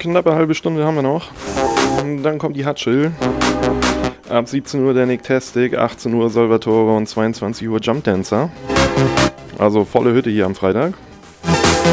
knappe halbe Stunde haben wir noch. Dann kommt die Hutchill. Ab 17 Uhr der Nicktastic, 18 Uhr Salvatore und 22 Uhr Jump Dancer. Also volle Hütte hier am Freitag.